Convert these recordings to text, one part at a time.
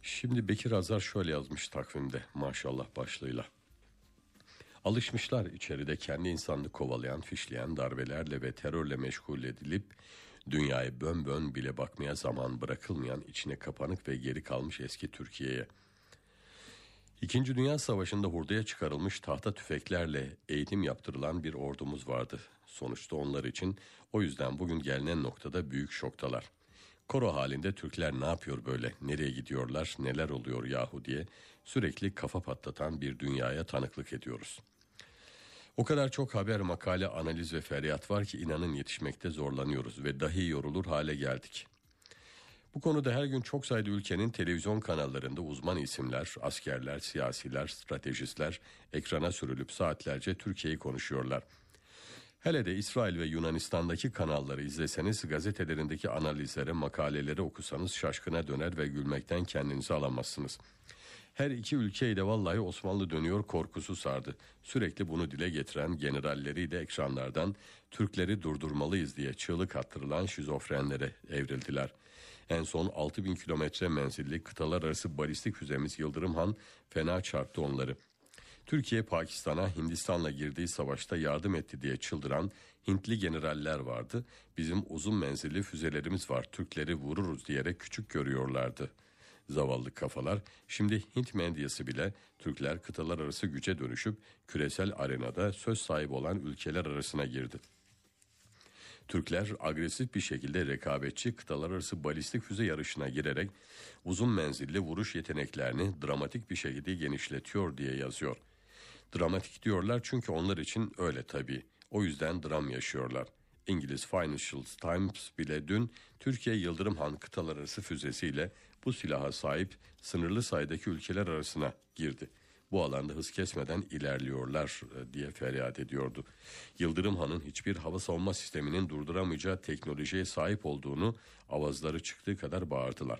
Şimdi Bekir Azar şöyle yazmış takvimde maşallah başlığıyla. Alışmışlar içeride kendi insanlığı kovalayan, fişleyen darbelerle ve terörle meşgul edilip dünyayı bön bön bile bakmaya zaman bırakılmayan içine kapanık ve geri kalmış eski Türkiye'ye. İkinci Dünya Savaşı'nda hurdaya çıkarılmış tahta tüfeklerle eğitim yaptırılan bir ordumuz vardı. Sonuçta onlar için o yüzden bugün gelinen noktada büyük şoktalar. Koro halinde Türkler ne yapıyor böyle, nereye gidiyorlar, neler oluyor yahu diye sürekli kafa patlatan bir dünyaya tanıklık ediyoruz. O kadar çok haber, makale, analiz ve feryat var ki inanın yetişmekte zorlanıyoruz ve dahi yorulur hale geldik. Bu konuda her gün çok sayıda ülkenin televizyon kanallarında uzman isimler, askerler, siyasiler, stratejistler ekrana sürülüp saatlerce Türkiye'yi konuşuyorlar. Hele de İsrail ve Yunanistan'daki kanalları izleseniz, gazetelerindeki analizleri, makaleleri okusanız şaşkına döner ve gülmekten kendinizi alamazsınız. Her iki ülkeyi de vallahi Osmanlı dönüyor korkusu sardı. Sürekli bunu dile getiren generalleri de ekranlardan Türkleri durdurmalıyız diye çığlık attırılan şizofrenlere evrildiler. En son 6000 kilometre menzilli kıtalar arası balistik füzemiz Yıldırım Han fena çarptı onları. Türkiye Pakistan'a Hindistan'la girdiği savaşta yardım etti diye çıldıran Hintli generaller vardı. Bizim uzun menzilli füzelerimiz var, Türkleri vururuz diyerek küçük görüyorlardı. Zavallı kafalar, şimdi Hint medyası bile Türkler kıtalar arası güce dönüşüp küresel arenada söz sahibi olan ülkeler arasına girdi. Türkler agresif bir şekilde rekabetçi kıtalar arası balistik füze yarışına girerek uzun menzilli vuruş yeteneklerini dramatik bir şekilde genişletiyor diye yazıyor. Dramatik diyorlar çünkü onlar için öyle tabii. O yüzden dram yaşıyorlar. İngiliz Financial Times bile dün Türkiye Yıldırım Han kıtalar arası füzesiyle bu silaha sahip sınırlı sayıdaki ülkeler arasına girdi. Bu alanda hız kesmeden ilerliyorlar diye feryat ediyordu. Yıldırım Han'ın hiçbir hava savunma sisteminin durduramayacağı teknolojiye sahip olduğunu avazları çıktığı kadar bağırdılar.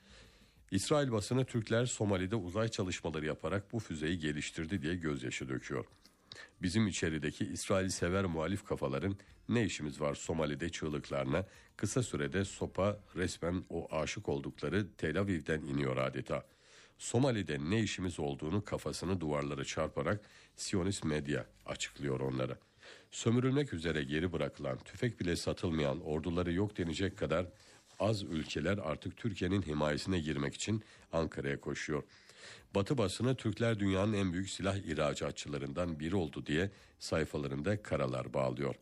İsrail basını Türkler Somali'de uzay çalışmaları yaparak bu füzeyi geliştirdi diye gözyaşı döküyor. Bizim içerideki İsrail sever muhalif kafaların ne işimiz var Somali'de çığlıklarına, kısa sürede sopa resmen o aşık oldukları Tel Aviv'den iniyor adeta. Somali'de ne işimiz olduğunu kafasını duvarlara çarparak Siyonist medya açıklıyor onlara. Sömürülmek üzere geri bırakılan, tüfek bile satılmayan, orduları yok denecek kadar az ülkeler artık Türkiye'nin himayesine girmek için Ankara'ya koşuyor. Batı basını Türkler dünyanın en büyük silah ihracatçılarından biri oldu diye sayfalarında karalar bağlıyor.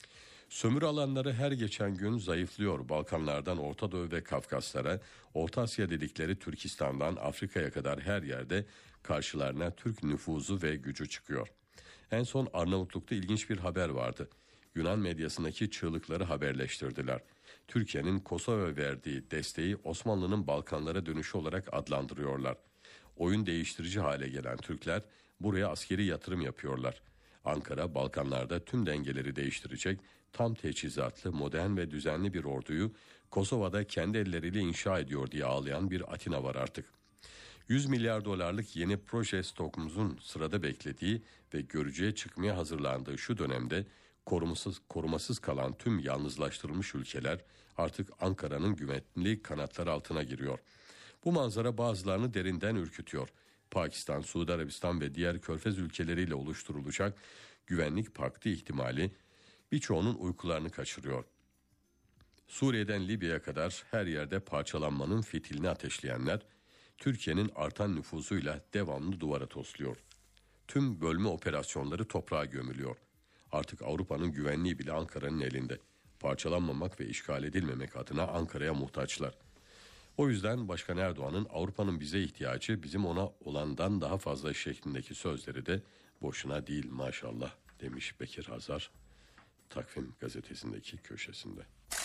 Sömürü alanları her geçen gün zayıflıyor. Balkanlardan Orta Doğu ve Kafkaslara, Orta Asya dedikleri Türkistan'dan Afrika'ya kadar her yerde karşılarına Türk nüfuzu ve gücü çıkıyor. En son Arnavutluk'ta ilginç bir haber vardı. Yunan medyasındaki çığlıkları haberleştirdiler. Türkiye'nin Kosova'ya verdiği desteği Osmanlı'nın Balkanlara dönüşü olarak adlandırıyorlar. Oyun değiştirici hale gelen Türkler buraya askeri yatırım yapıyorlar. Ankara Balkanlarda tüm dengeleri değiştirecek tam teçhizatlı, modern ve düzenli bir orduyu Kosova'da kendi elleriyle inşa ediyor diye ağlayan bir Atina var artık. 100 milyar dolarlık yeni proje stokumuzun sırada beklediği ve görücüye çıkmaya hazırlandığı şu dönemde korumasız kalan tüm yalnızlaştırılmış ülkeler artık Ankara'nın güvenli kanatları altına giriyor. Bu manzara bazılarını derinden ürkütüyor. Pakistan, Suudi Arabistan ve diğer körfez ülkeleriyle oluşturulacak güvenlik paktı ihtimali birçoğunun uykularını kaçırıyor. Suriye'den Libya'ya kadar her yerde parçalanmanın fitilini ateşleyenler, Türkiye'nin artan nüfuzuyla devamlı duvara tosluyor. Tüm bölme operasyonları toprağa gömülüyor. Artık Avrupa'nın güvenliği bile Ankara'nın elinde. Parçalanmamak ve işgal edilmemek adına Ankara'ya muhtaçlar. O yüzden Başkan Erdoğan'ın Avrupa'nın bize ihtiyacı bizim ona olandan daha fazla şeklindeki sözleri de boşuna değil maşallah demiş Bekir Azar Takvim gazetesindeki köşesinde.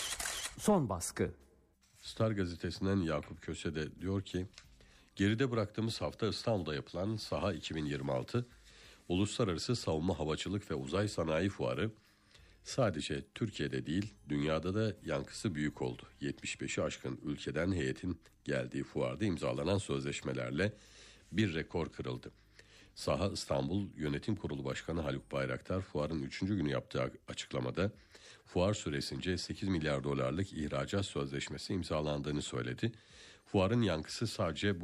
Son baskı. Star gazetesinden Yakup Köse de diyor ki, geride bıraktığımız hafta İstanbul'da yapılan Saha 2026 Uluslararası Savunma Havacılık ve Uzay Sanayi Fuarı sadece Türkiye'de değil dünyada da yankısı büyük oldu. 75'i aşkın ülkeden heyetin geldiği fuarda imzalanan sözleşmelerle bir rekor kırıldı. Saha İstanbul Yönetim Kurulu Başkanı Haluk Bayraktar fuarın 3. günü yaptığı açıklamada fuar süresince 8 milyar dolarlık ihracat sözleşmesi imzalandığını söyledi. Fuarın yankısı sadece bu